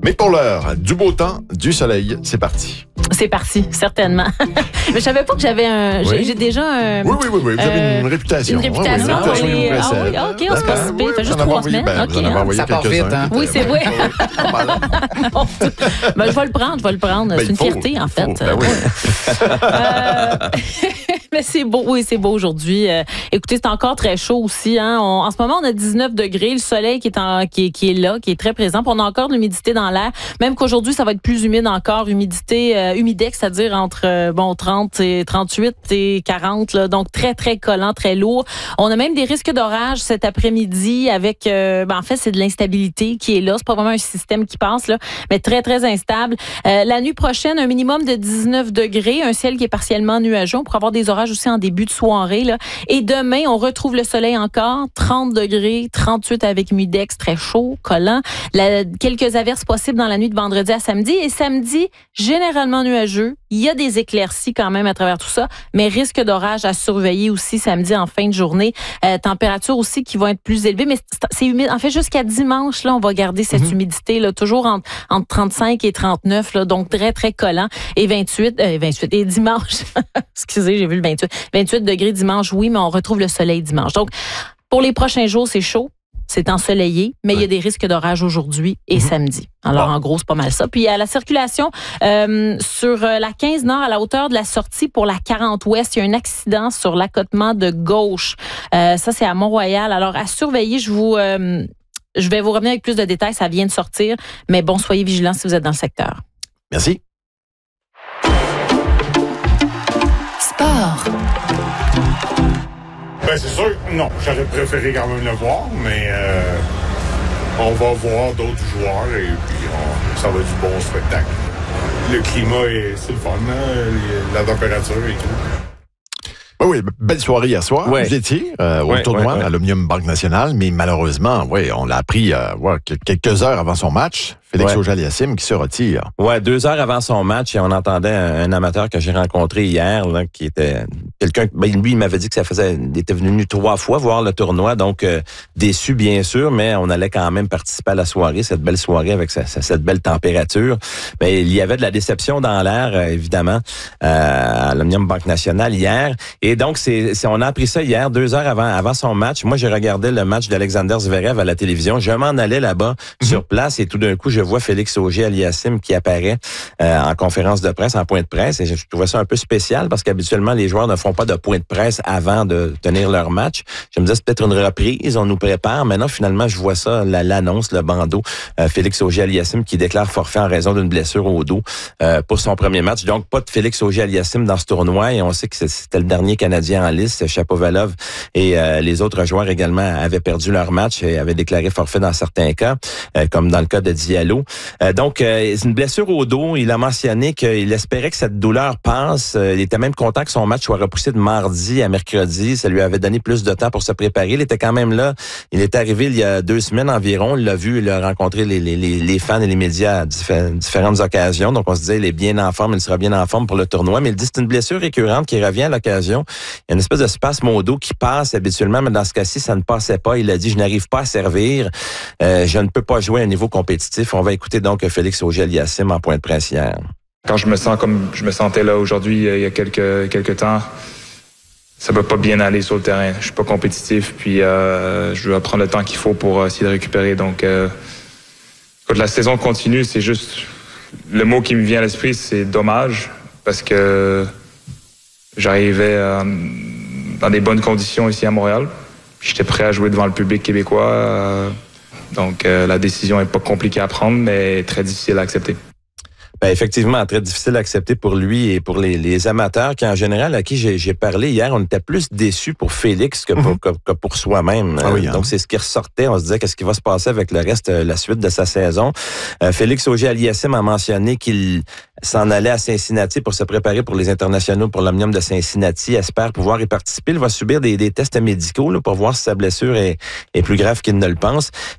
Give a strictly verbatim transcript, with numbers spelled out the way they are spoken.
Mais pour l'heure, du beau temps, du soleil, c'est parti. C'est parti, certainement. Mais je savais pas que j'avais un... J'ai, Oui. j'ai déjà un... Oui, oui, oui, oui. Vous avez euh, une réputation. Une réputation. Oui, oui, une réputation oui. qui vous Ah précède. oui, OK, on se passe D'accord. bien. Oui, Ça fait juste vous en avez trois envoyé- semaines. ben, OK, vous en avez hein. envoyé Ça part quelques-uns. vite, hein? Oui, c'est vrai. Pas mal. Ben, je vais le prendre, je vais le prendre. Ben, c'est il une faut, fierté, en il fait. faut. Ben oui. Euh, Mais c'est beau, oui, c'est beau aujourd'hui. Euh, écoutez, c'est encore très chaud aussi. Hein. On, en ce moment, on a dix-neuf degrés, le soleil qui est, en, qui, est, qui est là, qui est très présent. Puis on a encore de l'humidité dans l'air. Même qu'aujourd'hui, ça va être plus humide encore, humidité, euh, humidex, c'est-à-dire entre euh, bon trente et trente-huit et quarante. Là, donc très très collant, très lourd. On a même des risques d'orage cet après-midi avec, euh, ben, en fait, c'est de l'instabilité qui est là. C'est pas vraiment un système qui passe là, mais très très instable. Euh, la nuit prochaine, un minimum de dix-neuf degrés, un ciel qui est partiellement nuageux. On pourra avoir des orages aussi en début de soirée. Là. Et demain, on retrouve le soleil encore, trente degrés, trente-huit avec humidex, très chaud, collant. La, quelques averses possibles dans la nuit de vendredi à samedi. Et samedi, généralement nuageux. Il y a des éclaircies quand même à travers tout ça, mais risque d'orage à surveiller aussi samedi en fin de journée. Euh, température aussi qui vont être plus élevées, mais c'est, c'est humide. En fait, jusqu'à dimanche, là, on va garder cette mm-hmm. humidité là, toujours entre, entre trente-cinq et trente-neuf, là, donc très, très collant. Et vingt-huit, euh, vingt-huit, et dimanche, excusez, j'ai vu le vingt-huit. vingt-huit degrés dimanche, oui, mais on retrouve le soleil dimanche. Donc, pour les prochains jours, c'est chaud. C'est ensoleillé, mais ouais. il y a des risques d'orage aujourd'hui et mm-hmm. samedi. Alors, bon. en gros, c'est pas mal ça. Puis, à la circulation, euh, sur la quinze Nord, à la hauteur de la sortie pour la quarante Ouest, il y a un accident sur l'accotement de gauche. Euh, ça, c'est à Mont-Royal. Alors, à surveiller, je vous... Euh, je vais vous revenir avec plus de détails. Ça vient de sortir. Mais bon, soyez vigilants si vous êtes dans le secteur. Merci. Sport. Ben, c'est sûr, non, j'aurais préféré quand même le voir, mais euh, on va voir d'autres joueurs et puis on, ça va être du bon spectacle. Le climat, est, c'est le fun, hein, la température et tout. Oui, oui, belle soirée hier soir. Ouais. Vous étiez euh, au ouais, tournoi ouais, ouais. à l'Omnium Banque Nationale, mais malheureusement, ouais, on l'a appris euh, ouais, quelques heures avant son match. Félix Ouais. Auger-Aliassime qui se retire. Ouais, deux heures avant son match, et on entendait un, un amateur que j'ai rencontré hier, là, qui était quelqu'un. Ben, lui, il m'avait dit que ça faisait, il était venu trois fois voir le tournoi, donc euh, déçu bien sûr, mais on allait quand même participer à la soirée, cette belle soirée avec sa, sa, cette belle température. Mais il y avait de la déception dans l'air, euh, évidemment, euh, à l'Omnium Banque Nationale hier. Et donc, c'est, c'est, on a appris ça hier, deux heures avant, avant son match. Moi, j'ai regardé le match d'Alexander Zverev à la télévision. Je m'en allais là-bas mm-hmm. sur place et tout d'un coup, je vois Félix Auger-Aliassime qui apparaît euh, en conférence de presse, en point de presse. Et je trouvais ça un peu spécial parce qu'habituellement, les joueurs ne font pas de point de presse avant de tenir leur match. Je me disais, c'est peut-être une reprise, on nous prépare. Maintenant, finalement, je vois ça, la, l'annonce, le bandeau. Euh, Félix Auger-Aliassime qui déclare forfait en raison d'une blessure au dos euh, pour son premier match. Donc, pas de Félix Auger-Aliassime dans ce tournoi. Et on sait que c'était le dernier Canadien en liste. Shapovalov et euh, les autres joueurs également avaient perdu leur match et avaient déclaré forfait dans certains cas, euh, comme dans le cas de Diallo. Euh, donc, euh, c'est une blessure au dos. Il a mentionné qu'il espérait que cette douleur passe. Euh, il était même content que son match soit repoussé de mardi à mercredi. Ça lui avait donné plus de temps pour se préparer. Il était quand même là. Il est arrivé il y a deux semaines environ. Il l'a vu, il a rencontré les, les, les fans et les médias à diffé- différentes occasions. Donc, on se disait, il est bien en forme, il sera bien en forme pour le tournoi. Mais il dit, c'est une blessure récurrente qui revient à l'occasion. Il y a une espèce de spasme au dos qui passe habituellement, mais dans ce cas-ci, ça ne passait pas. Il a dit, je n'arrive pas à servir. Euh, je ne peux pas jouer à un niveau compétitif. On va écouter donc Félix Auger-Aliassime en point de presse hier. Quand je me sens comme je me sentais là aujourd'hui, il y a quelques quelques temps, ça peut pas bien aller sur le terrain. Je suis pas compétitif, puis euh, je dois prendre le temps qu'il faut pour essayer de récupérer. Donc, euh, quand la saison continue, c'est juste le mot qui me vient à l'esprit, c'est dommage, parce que j'arrivais euh, dans des bonnes conditions ici à Montréal. J'étais prêt à jouer devant le public québécois. Euh, donc, euh, la décision est pas compliquée à prendre, mais très difficile à accepter. Ben effectivement, très difficile à accepter pour lui et pour les, les amateurs qui, en général, à qui j'ai, j'ai parlé hier, on était plus déçus pour Félix que pour, mm-hmm. que, que pour soi-même. Ah oui, hein? Donc, c'est ce qui ressortait. On se disait qu'est-ce qui va se passer avec le reste, la suite de sa saison. Euh, Félix Auger-Aliassime a mentionné qu'il s'en allait à Cincinnati pour se préparer pour les internationaux pour l'Omnium de Cincinnati. Espère pouvoir y participer. Il va subir des, des tests médicaux là, pour voir si sa blessure est, est plus grave qu'il ne le pense.